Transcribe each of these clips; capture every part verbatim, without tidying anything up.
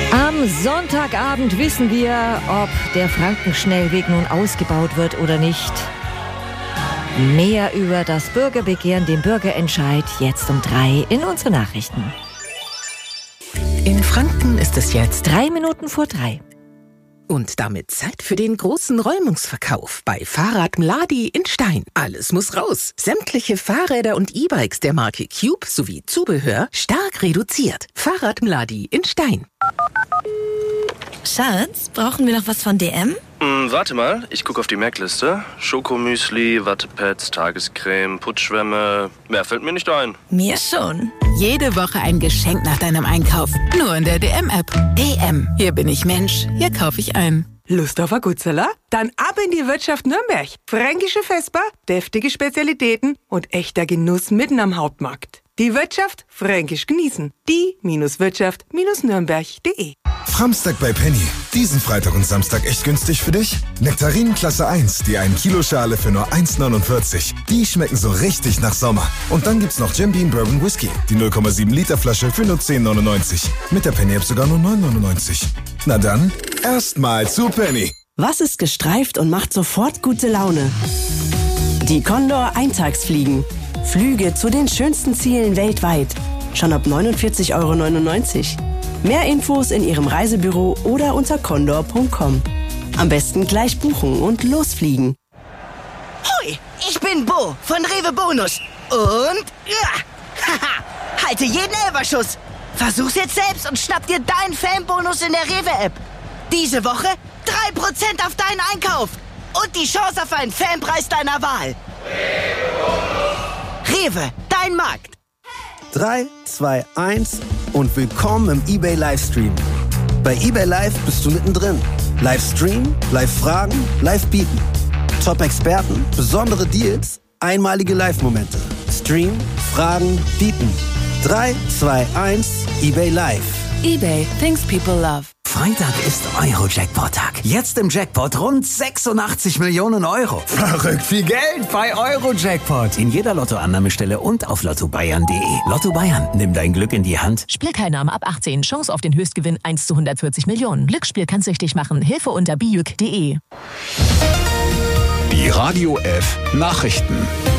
Am Sonntagabend wissen wir, ob der Frankenschnellweg nun ausgebaut wird oder nicht. Mehr über das Bürgerbegehren, den Bürgerentscheid, jetzt um drei in unsere Nachrichten. In Franken ist es jetzt Drei Minuten vor drei. Und damit Zeit für den großen Räumungsverkauf bei Fahrrad Mladi in Stein. Alles muss raus. Sämtliche Fahrräder und E-Bikes der Marke Cube sowie Zubehör stark reduziert. Fahrrad Mladi in Stein. Schatz, brauchen wir noch was von D M? Mm, warte mal, ich gucke auf die Merkliste. Schokomüsli, Wattepads, Tagescreme, Putzschwämme. Mehr fällt mir nicht ein. Mir schon. Jede Woche ein Geschenk nach deinem Einkauf. Nur in der D M-App. D M. Hier bin ich Mensch. Hier kaufe ich ein. Lust auf ein Gutzeller? Dann ab in die Wirtschaft Nürnberg. Fränkische Vesper, deftige Spezialitäten und echter Genuss mitten am Hauptmarkt. Die Wirtschaft fränkisch genießen. Die-Wirtschaft-Nürnberg punkt de Framstag bei Penny. Diesen Freitag und Samstag echt günstig für dich? Nektarinen Klasse eins, die ein Kilo Schale für nur eins neunundvierzig. Die schmecken so richtig nach Sommer. Und dann gibt's noch Jim Beam Bourbon Whisky, die null Komma sieben Liter Flasche für nur zehn neunundneunzig. Mit der Penny App sogar nur neun neunundneunzig. Na dann, erstmal zu Penny. Was ist gestreift und macht sofort gute Laune? Die Condor Eintagsfliegen. Flüge zu den schönsten Zielen weltweit. Schon ab neunundvierzig Euro neunundneunzig. Mehr Infos in Ihrem Reisebüro oder unter condor punkt com. Am besten gleich buchen und losfliegen. Hoi, ich bin Bo von Rewe Bonus. Und ja, haha, halte jeden Elferschuss. Versuch's jetzt selbst und schnapp dir deinen Fanbonus in der Rewe-App. Diese Woche drei Prozent auf deinen Einkauf. Und die Chance auf einen Fanpreis deiner Wahl. Rewe, dein Markt. drei, zwei, eins und willkommen im eBay Livestream. Bei eBay Live bist du mittendrin. Livestream, Live-Fragen, Live-Bieten. Top-Experten, besondere Deals, einmalige Live-Momente. Stream, Fragen, Bieten. drei, zwei, eins, eBay Live. eBay, things people love. Freitag ist Euro-Jackpot-Tag. Jetzt im Jackpot rund sechsundachtzig Millionen Euro. Verrückt viel Geld bei Euro-Jackpot. In jeder Lottoannahmestelle und auf lotto bayern punkt de. Lotto Bayern, nimm dein Glück in die Hand. Spielteilnahme ab achtzehn. Chance auf den Höchstgewinn eins zu hundertvierzig Millionen. Glücksspiel kann süchtig machen. Hilfe unter bijuk punkt de. Die Radio F Nachrichten.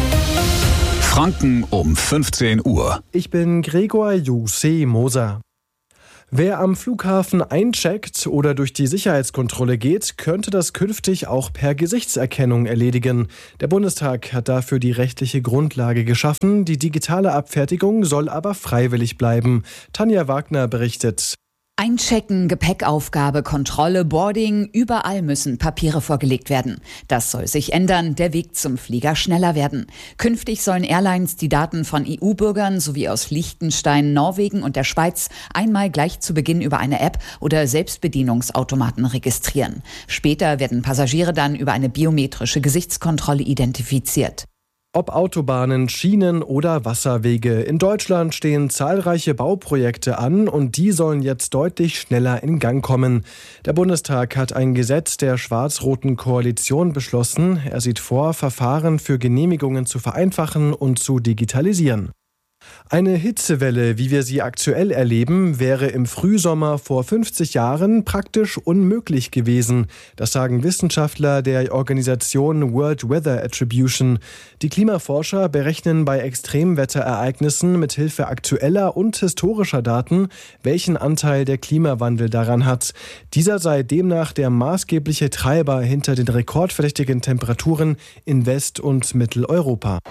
Franken um fünfzehn Uhr. Ich bin Gregor Jussi Moser. Wer am Flughafen eincheckt oder durch die Sicherheitskontrolle geht, könnte das künftig auch per Gesichtserkennung erledigen. Der Bundestag hat dafür die rechtliche Grundlage geschaffen. Die digitale Abfertigung soll aber freiwillig bleiben. Tanja Wagner berichtet. Einchecken, Gepäckaufgabe, Kontrolle, Boarding, überall müssen Papiere vorgelegt werden. Das soll sich ändern, der Weg zum Flieger schneller werden. Künftig sollen Airlines die Daten von E U-Bürgern sowie aus Liechtenstein, Norwegen und der Schweiz einmal gleich zu Beginn über eine App oder Selbstbedienungsautomaten registrieren. Später werden Passagiere dann über eine biometrische Gesichtskontrolle identifiziert. Ob Autobahnen, Schienen oder Wasserwege. In Deutschland stehen zahlreiche Bauprojekte an und die sollen jetzt deutlich schneller in Gang kommen. Der Bundestag hat ein Gesetz der schwarz-roten Koalition beschlossen. Er sieht vor, Verfahren für Genehmigungen zu vereinfachen und zu digitalisieren. Eine Hitzewelle, wie wir sie aktuell erleben, wäre im Frühsommer vor fünfzig Jahren praktisch unmöglich gewesen. Das sagen Wissenschaftler der Organisation World Weather Attribution. Die Klimaforscher berechnen bei Extremwetterereignissen mit Hilfe aktueller und historischer Daten, welchen Anteil der Klimawandel daran hat. Dieser sei demnach der maßgebliche Treiber hinter den rekordverdächtigen Temperaturen in West- und Mitteleuropa.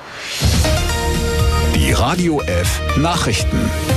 Die Radio F Nachrichten.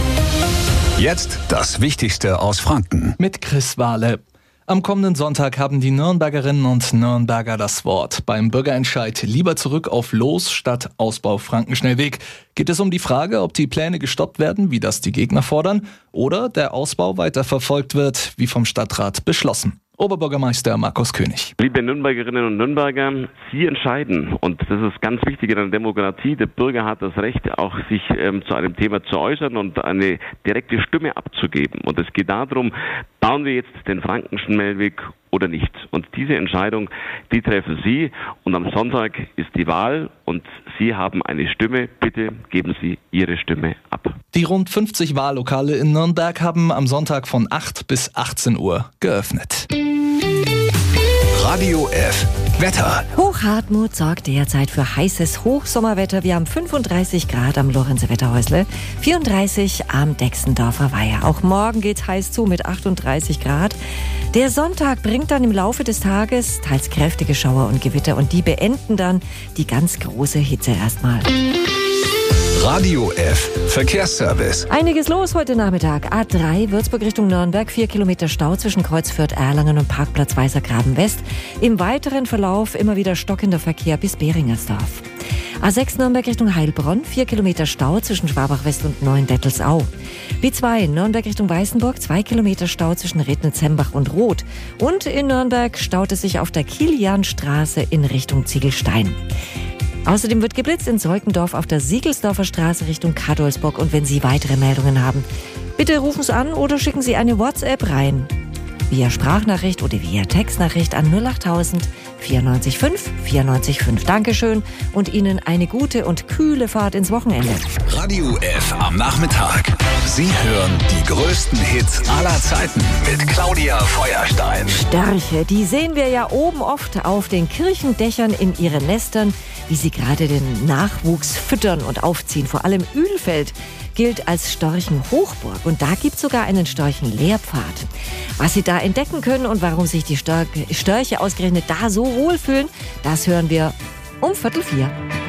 Jetzt das Wichtigste aus Franken. Mit Chris Wahle. Am kommenden Sonntag haben die Nürnbergerinnen und Nürnberger das Wort. Beim Bürgerentscheid lieber zurück auf Los statt Ausbau Frankenschnellweg geht es um die Frage, ob die Pläne gestoppt werden, wie das die Gegner fordern, oder der Ausbau weiterverfolgt wird, wie vom Stadtrat beschlossen. Oberbürgermeister Markus König. Liebe Nürnbergerinnen und Nürnberger, Sie entscheiden, und das ist ganz wichtig in einer Demokratie. Der Bürger hat das Recht, auch sich ähm, zu einem Thema zu äußern und eine direkte Stimme abzugeben. Und es geht darum, bauen wir jetzt den Frankenschnellweg oder nicht. Und diese Entscheidung, die treffen Sie. Und am Sonntag ist die Wahl und Sie haben eine Stimme. Bitte geben Sie Ihre Stimme ab. Die rund fünfzig Wahllokale in Nürnberg haben am Sonntag von acht bis achtzehn Uhr geöffnet. Radio F Wetter. Hochhartmut sorgt derzeit für heißes Hochsommerwetter. Wir haben fünfunddreißig Grad am Lorenzer Wetterhäusle, vierunddreißig am Dexendorfer Weiher. Auch morgen geht's heiß zu mit achtunddreißig Grad. Der Sonntag bringt dann im Laufe des Tages teils kräftige Schauer und Gewitter und die beenden dann die ganz große Hitze erstmal. Radio F Verkehrsservice. Einiges los heute Nachmittag. A drei Würzburg Richtung Nürnberg, vier Kilometer Stau zwischen Kreuz Fürth-Erlangen und Parkplatz Weißergraben West. Im weiteren Verlauf immer wieder stockender Verkehr bis Beringersdorf. A sechs Nürnberg Richtung Heilbronn, vier Kilometer Stau zwischen Schwabach West und Neuendettelsau. B zwei Nürnberg Richtung Weißenburg, zwei Kilometer Stau zwischen Rednitz-Hembach und Roth. Und in Nürnberg staut es sich auf der Kilianstraße in Richtung Ziegelstein. Außerdem wird geblitzt in Seukendorf auf der Siegelsdorfer Straße Richtung Kadolsburg. Und wenn Sie weitere Meldungen haben, bitte rufen Sie an oder schicken Sie eine WhatsApp rein. Via Sprachnachricht oder via Textnachricht an null achttausend vierundneunzig fünf vierundneunzig fünf. Dankeschön und Ihnen eine gute und kühle Fahrt ins Wochenende. Radio F am Nachmittag. Sie hören die größten Hits aller Zeiten mit Claudia Feuerstein. Störche, die sehen wir ja oben oft auf den Kirchendächern in ihren Nestern, wie sie gerade den Nachwuchs füttern und aufziehen. Vor allem Uelfeld gilt als Storchenhochburg und da gibt es sogar einen Storchenlehrpfad. Was Sie da entdecken können und warum sich die Stör- Störche ausgerechnet da so wohlfühlen, das hören wir um Viertel vier.